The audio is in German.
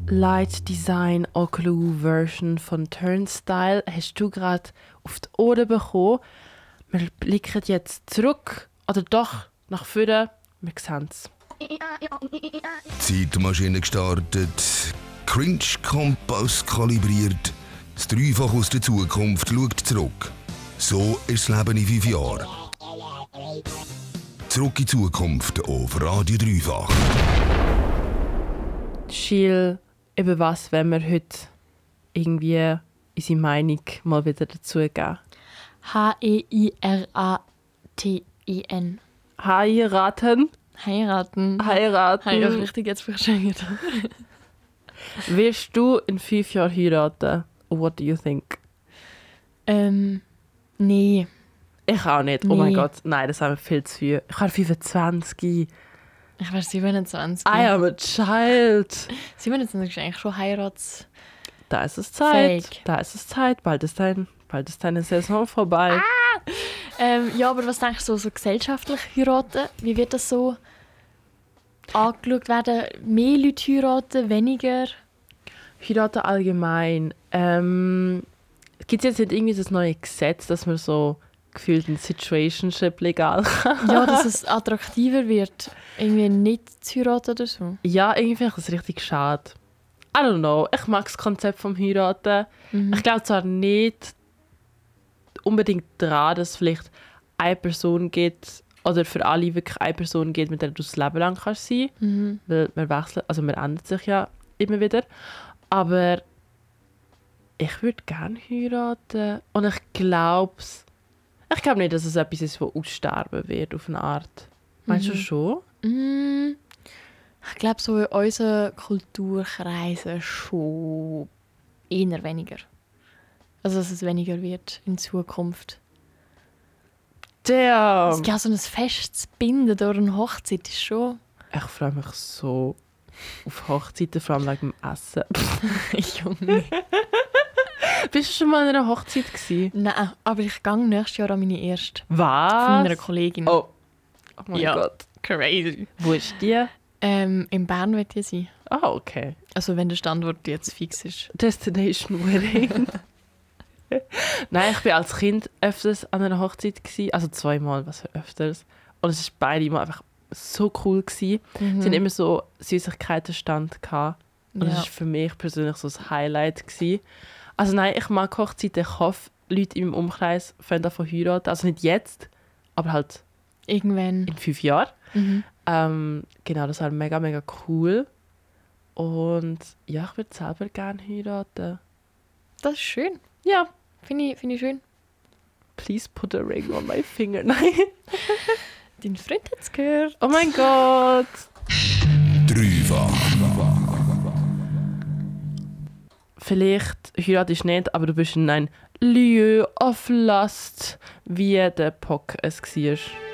Light Design Oglue Version von Turnstile hast du gerade auf die Ohren bekommen. Wir blicken jetzt zurück, oder doch nach vorne. Wir sehen es. Zeitmaschine gestartet, Cringe-Kompass kalibriert, das Dreifach aus der Zukunft schaut zurück. So ist das Leben in 5 Jahren. Zurück in die Zukunft auf Radio Dreifach. Schiel, eben was wenn wir heute irgendwie unsere Meinung mal wieder dazugeben? Heiraten. Heiraten. Heiraten. Heiraten. Habe ich auch richtig jetzt verstanden. Wirst du in 5 Jahren heiraten? What do you think? Nee. Ich auch nicht. Oh mein Gott, nein, das haben wir viel zu viel. Ich habe 25. Ich war 27. I am a child. 27 ist eigentlich schon Heirats... Da ist es Zeit. Fake. Da ist es Zeit. Bald ist deine Saison vorbei. Ja, aber was denkst du so gesellschaftlich heiraten? Wie wird das so angeschaut werden? Mehr Leute heiraten, weniger? Heiraten allgemein. Gibt es jetzt nicht irgendwie das neue Gesetz, dass man so gefühlt ein Situationship legal kann? Ja, dass es attraktiver wird, irgendwie nicht zu heiraten oder so. Ja, irgendwie finde ich das richtig schade. I don't know. Ich mag das Konzept vom Heiraten. Ich glaube zwar nicht unbedingt daran, dass es vielleicht eine Person gibt, oder für alle wirklich eine Person gibt, mit der du das Leben lang kannst sein. Weil man wechselt, also man ändert sich ja immer wieder. Aber ich würde gerne heiraten. Und ich glaube nicht, dass es etwas ist, das aussterben wird auf eine Art. Meinst du schon? Ich glaube, so in unseren Kulturkreisen schon eher weniger. Also, dass es weniger wird in Zukunft. Damn! Es gibt so ein festes Binden durch eine Hochzeit ist schon... Ich freue mich so auf Hochzeiten, vor allem wegen dem Essen. Junge. Bist du schon mal an einer Hochzeit gewesen? Nein, aber ich gehe nächstes Jahr an meine erste. Was? Von meiner Kollegin. Oh mein Ja. Gott. Crazy. Wo ist die? In Bern wird die sein. Ah, okay. Also wenn der Standort jetzt fix ist. Destination Wedding. Nein, ich war als Kind öfters an einer Hochzeit gewesen. Also 2-mal, was für öfters. Und es war beide Mal einfach so cool gewesen. Es hatten immer so Süßigkeitenstand gehabt. Und das war für mich persönlich so ein Highlight gewesen. Also nein, ich mag Hochzeiten. Ich hoffe, Leute in meinem Umkreis fangen davon heiraten. Also nicht jetzt, aber halt Irgendwann. in 5 Jahren. Genau, das war mega, mega cool. Und ja, ich würde selber gerne heiraten. Das ist schön. Ja. Finde ich schön. Please put a ring on my finger. Nein. Dein Freund hat es gehört. Oh mein Gott. Dreifach. Vielleicht heiratest du nicht, aber du bist in ein Lieu of Lust, wie der Pock es war.